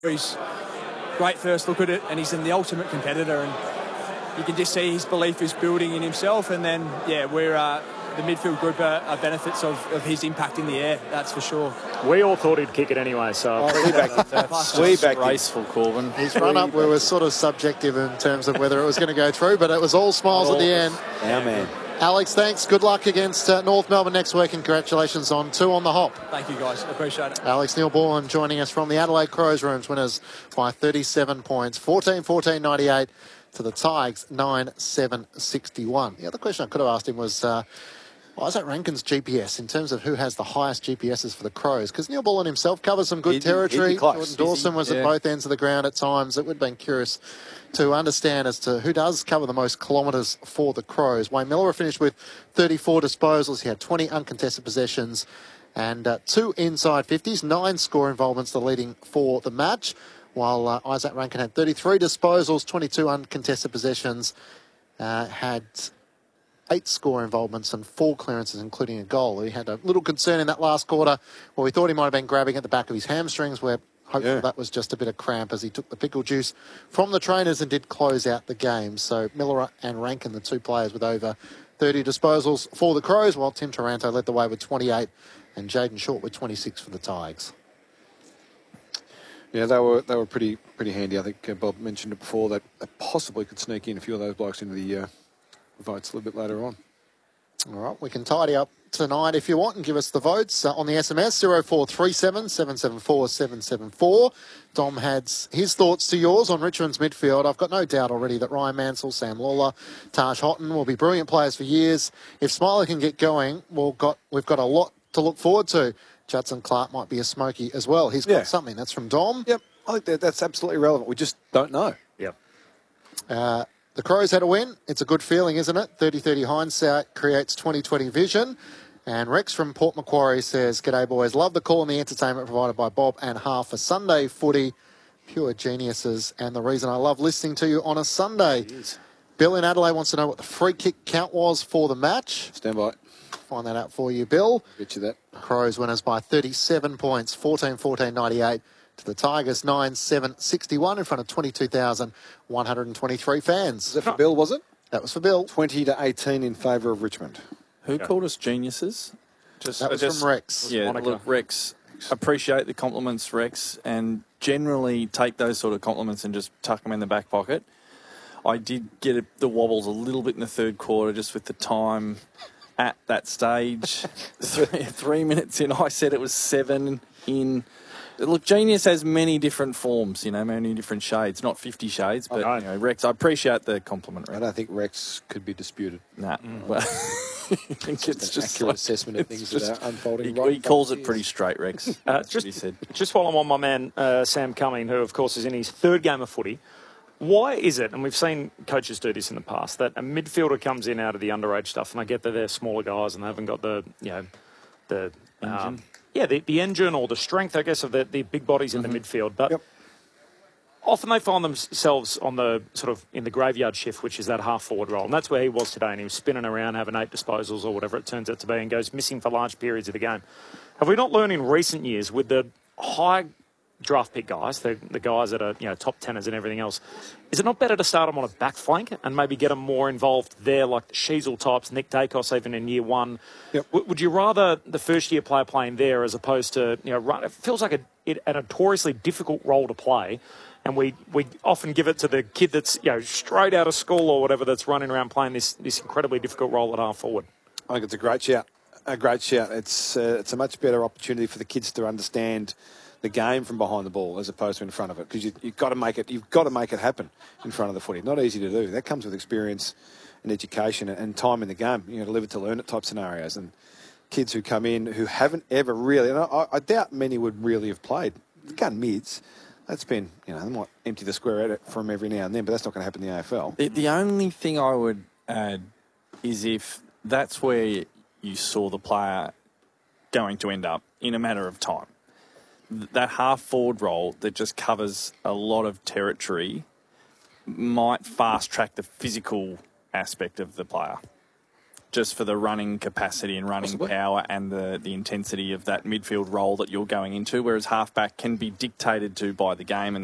He's great first look at it, and he's the ultimate competitor, and you can just see his belief is building in himself. And then, we're the midfield group are benefits of his impact in the air, that's for sure. We all thought he'd kick it anyway, so... Way back graceful, Corbin. His run-up was sort of subjective in terms of whether it was going to go through, but it was all smiles at the end. Our man. Alex, thanks. Good luck against North Melbourne next week, and congratulations on 2 on the hop. Thank you, guys. Appreciate it. Alex Neil-Born joining us from the Adelaide Crows Rooms, winners by 37 points, 14-14-98 to the Tigers, 9-7-61. The other question I could have asked him was... Isaac Rankin's GPS in terms of who has the highest GPSs for the Crows, because Neil Bullen himself covers some good territory. Jordan Dawson was at both ends of the ground at times. It would have been curious to understand as to who does cover the most kilometres for the Crows. Wayne Miller finished with 34 disposals. He had 20 uncontested possessions and 2 inside 50s, 9 score involvements, the leading for the match, while Isaac Rankin had 33 disposals, 22 uncontested possessions, had 8 score involvements and 4 clearances, including a goal. He had a little concern in that last quarter where we thought he might have been grabbing at the back of his hamstrings, where hopefully that was just a bit of cramp as he took the pickle juice from the trainers and did close out the game. So Miller and Rankin, the 2 players with over 30 disposals for the Crows, while Tim Taranto led the way with 28 and Jaden Short with 26 for the Tigers. Yeah, they were pretty handy. I think Bob mentioned it before that they possibly could sneak in a few of those blokes into the votes a little bit later on. All right, we can tidy up tonight if you want and give us the votes on the SMS 0437 774 774. Dom had his thoughts to yours on Richmond's midfield. I've got no doubt already that Ryan Mansell, Sam Lawler, Taj Houghton will be brilliant players for years. If Smiley can get going, we've got a lot to look forward to. Judson Clark might be a smoky as well. He's got something. That's from Dom. Yep, I think that's absolutely relevant. We just don't know. Yep. The Crows had a win. It's a good feeling, isn't it? 30-30 hindsight creates 20-20 vision. And Rex from Port Macquarie says, "G'day, boys. Love the call and the entertainment provided by Bob and Half for Sunday footy. Pure geniuses. And the reason I love listening to you on a Sunday." Bill in Adelaide wants to know what the free kick count was for the match. Stand by. Find that out for you, Bill. Get you that. Crows winners by 37 points, 14-14-98. To the Tigers, 9-7-61 in front of 22,123 fans. Was that for Bill, was it? That was for Bill. 20-18 in favour of Richmond. Who called us geniuses? That was from Rex. Yeah, look, Rex, appreciate the compliments, Rex, and generally take those sort of compliments and just tuck them in the back pocket. I did get the wobbles a little bit in the third quarter just with the time at that stage. 3 minutes in, I said it was 7 in... Look, genius has many different forms, many different shades. Not 50 shades, but Rex, I appreciate the compliment, Rex. I don't think Rex could be disputed. Nah. Well, I think it's just accurate assessment of things that are unfolding. He calls it pretty straight, Rex. Just while I'm on my man, Sam Cumming, who, of course, is in his 3rd game of footy, why is it, and we've seen coaches do this in the past, that a midfielder comes in out of the underage stuff, and I get that they're smaller guys and they haven't got the engine. The engine or the strength, I guess, of the big bodies in the midfield. But often they find themselves on the sort of in the graveyard shift, which is that half-forward role. And that's where he was today. And he was spinning around, having 8 disposals or whatever it turns out to be, and goes missing for large periods of the game. Have we not learned in recent years with the high draft pick guys, the guys that are top teners and everything else, is it not better to start them on a back flank and maybe get them more involved there, like the Sheasel types, Nick Dacos even in year 1? Yep. Would you rather the first year player playing there as opposed to run? It feels like a notoriously difficult role to play, and we often give it to the kid that's straight out of school or whatever that's running around playing this incredibly difficult role at half forward. I think it's a great shout. It's a much better opportunity for the kids to understand the game from behind the ball as opposed to in front of it, because you've got to make it happen in front of the footy. Not easy to do. That comes with experience and education and time in the game. To live it to learn it type scenarios. And kids who come in who haven't ever really, and I doubt many would really have played gun mids. That's been, they might empty the square at it from every now and then, but that's not going to happen in the AFL. The only thing I would add is if that's where you saw the player going to end up in a matter of time. That half-forward role that just covers a lot of territory might fast-track the physical aspect of the player. just for the running capacity and running Possibly. power and the intensity of that midfield role that you're going into, whereas halfback can be dictated to by the game and